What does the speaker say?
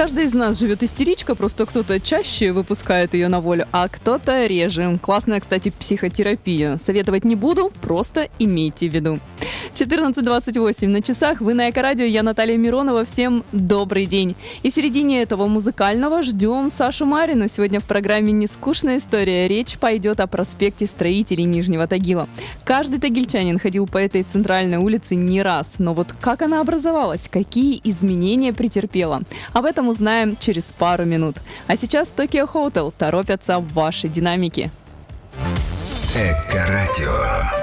Каждый из нас живет истеричка, просто кто-то чаще выпускает ее на волю, а кто-то реже. Классная, кстати, психотерапия. Советовать не буду, просто имейте в виду. 14:28 на часах. Вы на Эко-радио, я Наталья Миронова. Всем добрый день. И в середине этого музыкального ждем Сашу Марину. Сегодня в программе «Нескучная история». Речь пойдет о проспекте Строителей Нижнего Тагила. Каждый тагильчанин ходил по этой центральной улице не раз. Но вот как она образовалась? Какие изменения претерпела? Об этом узнаем через пару минут. А сейчас Tokyo Hotel торопятся в ваши динамики. Эко-радио.